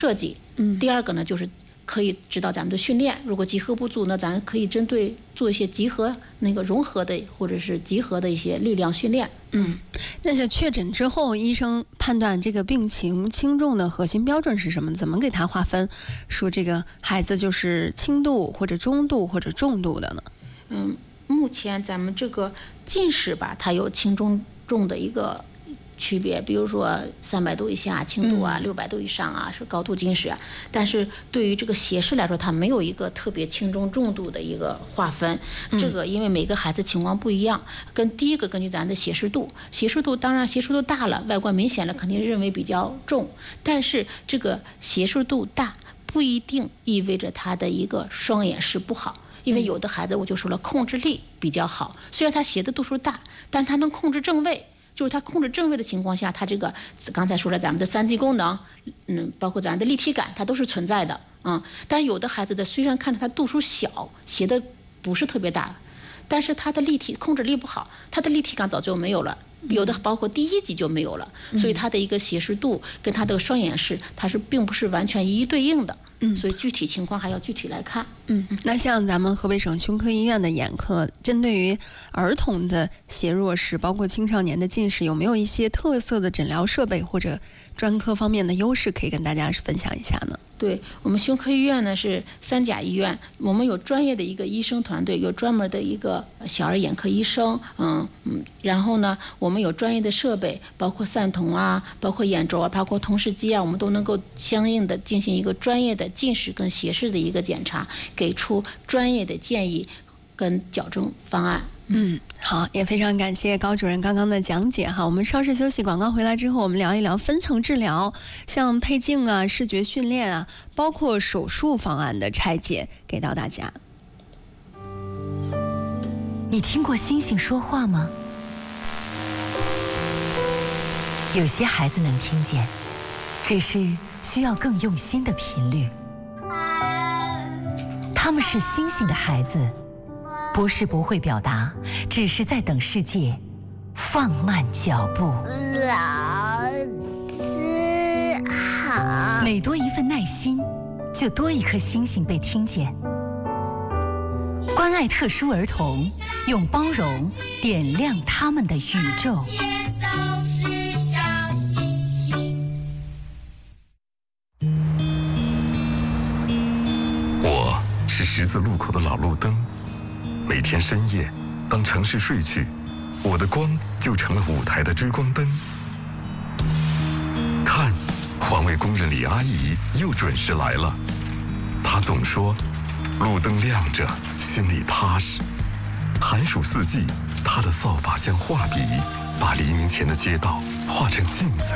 设计。第二个呢就是可以指导咱们的训练，如果集合不足呢，咱可以针对做一些集合那个融合的或者是集合的一些力量训练。 那些确诊之后，医生判断这个病情轻重的核心标准是什么？怎么给他划分？说这个孩子就是轻度或者中度或者重度的呢？ 目前咱们这个近视吧，它有轻中重的一个区别，比如说300度以下轻度啊，600度以上啊是高度近视啊。但是对于这个斜视来说，它没有一个特别轻中重度的一个划分。这个因为每个孩子情况不一样，第一个根据咱的斜视度，当然斜视度大了，外观明显了，肯定认为比较重。但是这个斜视度大不一定意味着他的一个双眼视不好。因为有的孩子我就说了，控制力比较好，虽然他斜的度数大，但是他能控制正位。就是他控制正位的情况下，他这个刚才说了咱们的3G功能，包括咱的立体感，它都是存在的啊。但是有的孩子的虽然看着他度数小，斜的不是特别大，但是他的立体控制力不好，他的立体感早就没有了，有的包括第1级就没有了，所以他的一个斜视度跟他的双眼视，它并不是完全一一对应的。所以具体情况还要具体来看。 那像咱们河北省胸科医院的眼科，针对于儿童的斜弱视，包括青少年的近视，有没有一些特色的诊疗设备或者专科方面的优势可以跟大家分享一下呢？ 对，我们胸科医院呢是3甲医院，我们有专业的一个医生团队，有专门的一个小儿眼科医生，然后呢，我们有专业的设备，包括散瞳啊，包括眼轴啊，包括瞳视机啊，我们都能够相应的进行一个专业的近视跟斜视的一个检查，给出专业的建议跟矫正方案。 好，也非常感谢高主任刚刚的讲解哈。我们稍事休息，广告回来之后，我们聊一聊分层治疗，像配镜啊、视觉训练啊，包括手术方案的拆解，给到大家。 你听过星星说话吗？有些孩子能听见，只是需要更用心的频率。他们是星星的孩子，不是不会表达，只是在等世界放慢脚步。 老师好。 每多一份耐心，就多一颗星星被听见。关爱特殊儿童，用包容点亮他们的宇宙。 我是十字路口的老路灯，每天深夜，当城市睡去，我的光就成了舞台的追光灯。看，环卫工人李阿姨又准时来了。她总说，路灯亮着，心里踏实。寒暑四季，她的扫把像画笔，把黎明前的街道画成镜子。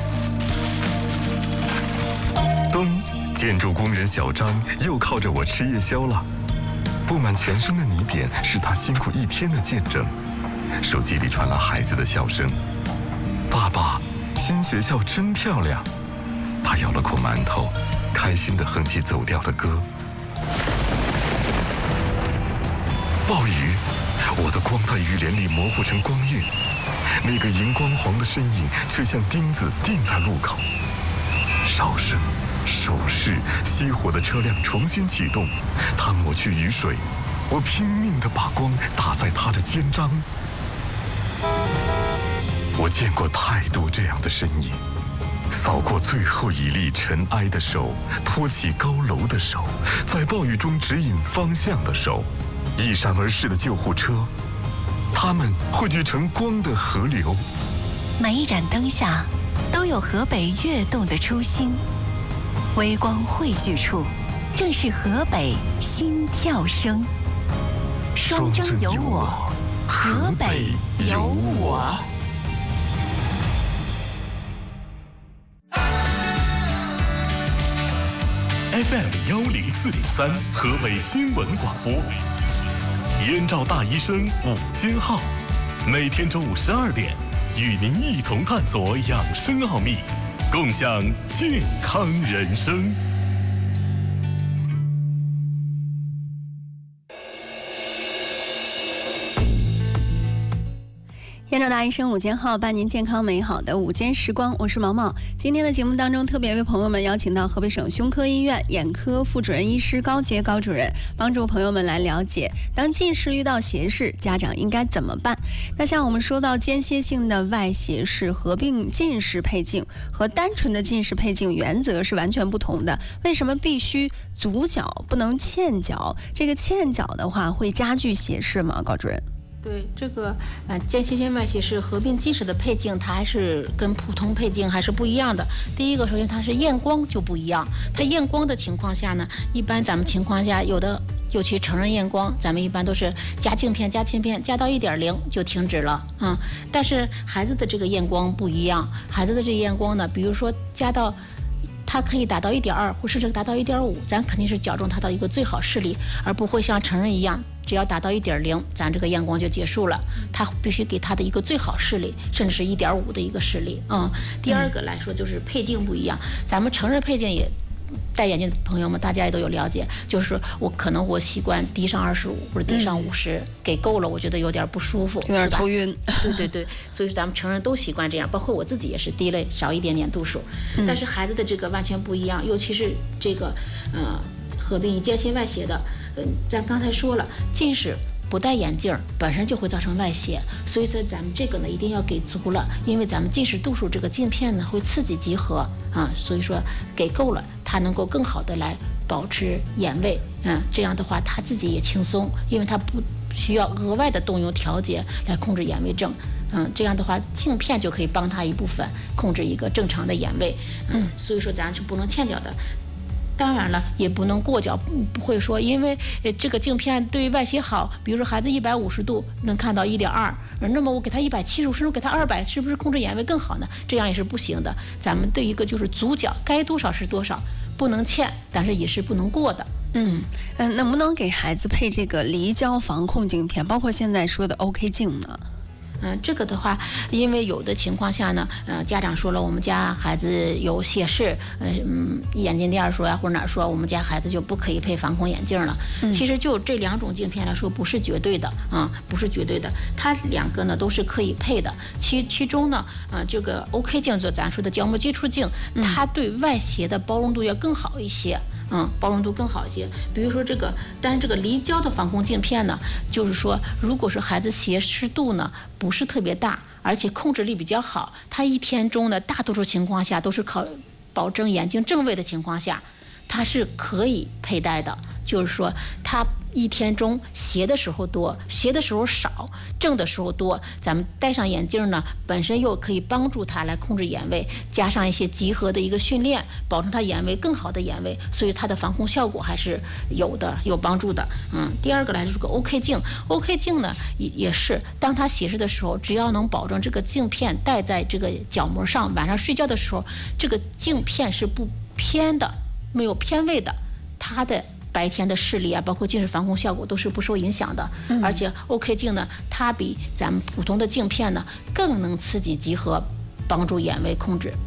灯，建筑工人小张又靠着我吃夜宵了。布满全身的泥点是他辛苦一天的见证。手机里传来孩子的笑声：“爸爸，新学校真漂亮。”他咬了口馒头，开心地哼起走调的歌。暴雨，我的光在雨帘里模糊成光晕，那个荧光黄的身影却像钉子钉在路口。哨声、手势，熄火的车辆重新启动，他抹去雨水，我拼命地把光打在他的肩章。我见过太多这样的身影，扫过最后一粒尘埃的手，托起高楼的手，在暴雨中指引方向的手，一闪而逝的救护车，它们汇聚成光的河流。 每一盏灯下都有河北跃动的初心，微光汇聚处，正是河北心跳声。双征有我，河北有我。 FM104.3河北新闻广播，燕赵大医生午间号，每天中午12点，与您一同探索养生奥秘，共享健康人生。 燕燕赵大医生午间号，伴您健康美好的午间时光，我是毛毛。今天的节目当中，特别为朋友们邀请到河北省胸科医院眼科副主任医师高杰高主任，帮助朋友们来了解，当近视遇到斜视，家长应该怎么办？那像我们说到间歇性的外斜视合并近视配镜和单纯的近视配镜原则是完全不同的，为什么必须足角不能欠角？这个欠角的话会加剧斜视吗？高主任？ 对，这个间歇性外斜视合并近视的配镜，它还是跟普通配镜还是不一样的。第一个，首先它是验光就不一样。它验光的情况下呢，一般咱们情况下有的，尤其成人验光，咱们一般都是加镜片加到1.0就停止了啊。但是孩子的这个验光不一样，孩子的这个验光呢，比如说加到，它可以达到1.2，或甚至达到1.5，咱肯定是矫正它到一个最好视力，而不会像成人一样，只要达到1.0，咱这个验光就结束了。它必须给它的一个最好视力，甚至是1.5的一个视力。第二个来说就是配镜不一样，咱们成人配镜也。戴眼镜的朋友们，大家也都有了解，就是我习惯低上25或者低上50，给够了，我觉得有点不舒服， 有点头晕。 对，所以咱们成人都习惯这样，包括我自己也是低了少一点点度数。但是孩子的这个完全不一样，尤其是这个合并间歇外斜的，咱刚才说了，近视不戴眼镜本身就会造成外斜，所以说咱们这个呢一定要给足了，因为咱们近视度数这个镜片呢会刺激集合啊，所以说给够了，它能够更好的来保持眼位，这样的话他自己也轻松，因为他不需要额外的动用调节来控制眼位正，这样的话镜片就可以帮他一部分控制一个正常的眼位，所以说咱是不能欠角的。当然了，也不能过角，不会说因为这个镜片对外斜好，比如说孩子150度能看到1.2，那么我给他170，甚至给他200，是不是控制眼位更好呢？这样也是不行的。咱们对一个就是足角该多少是多少，不能欠，但是也是不能过的。 能不能给孩子配这个离焦防控镜片，包括现在说的 OK 镜呢？ 这个的话，因为有的情况下呢，家长说了，我们家孩子有斜视，眼镜店说呀，或者哪说，我们家孩子就不可以配防控眼镜了。其实就这两种镜片来说，不是绝对的啊，不是绝对的，它两个呢都是可以配的。其中呢，这个 OK 镜就咱说的角膜接触镜，它对外斜的包容度要更好一些。包容度更好一些。比如说这个，但是这个离焦的防控镜片呢，就是说，如果是孩子斜视度呢不是特别大，而且控制力比较好，他一天中呢大多数情况下都是靠保证眼睛正位的情况下，它是可以佩戴的。就是说，它一天中斜的时候多，斜的时候少，正的时候多。咱们戴上眼镜呢，本身又可以帮助他来控制眼位，加上一些集合的一个训练，保证他眼位更好的眼位，所以它的防控效果还是有的，有帮助的。第二个来说，这个 OK 镜，OK 镜呢也是，当他斜视的时候，只要能保证这个镜片戴在这个角膜上，晚上睡觉的时候，这个镜片是不偏的，没有偏位的，它的白天的视力啊，包括近视防控效果都是不受影响的。而且 OK 镜呢，它比咱们普通的镜片呢更能刺激集合，帮助眼位控制。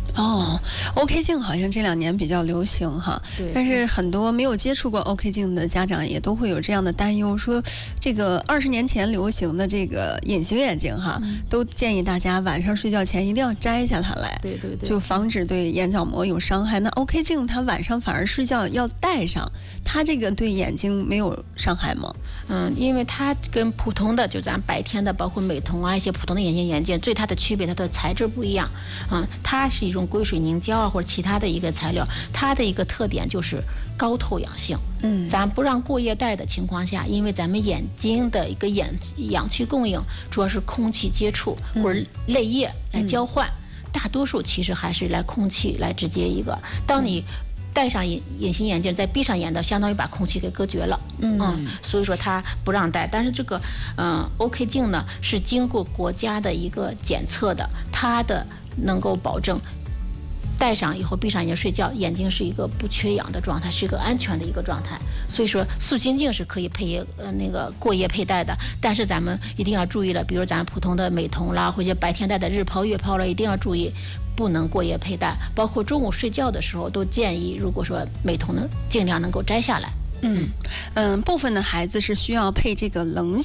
OK 镜好像这2年比较流行哈，但是很多没有接触过 OK 镜的家长也都会有这样的担忧，说这个20年前流行的这个隐形眼镜哈，都建议大家晚上睡觉前一定要摘下它来， 对， 就防止对眼角膜有伤害。那 OK 镜它晚上反而睡觉要戴上，它这个对眼睛没有伤害吗？ 因为它跟普通的就咱白天的，包括美瞳啊一些普通的隐形眼镜，最大的区别它的材质不一样它是一种硅水凝胶啊或者其他的一个材料，它的一个特点就是高透氧性。咱不让过夜戴的情况下，因为咱们眼睛的一个氧气供应主要是空气接触或者泪液来交换，大多数其实还是来空气来直接一个。当你戴上隐形眼镜再闭上眼的，相当于把空气给隔绝了。所以说它不让戴。但是这个OK 镜呢是经过国家的一个检测的，它的能够保证戴上以后闭上眼睛睡觉，眼睛是一个不缺氧的状态，是一个安全的一个状态。所以说塑形镜是可以那个过夜佩戴的，但是咱们一定要注意了，比如咱普通的美瞳啦，或者白天戴的日抛月抛了，一定要注意不能过夜佩戴，包括中午睡觉的时候都建议，如果说美瞳呢尽量能够摘下来。 部分的孩子是需要配这个冷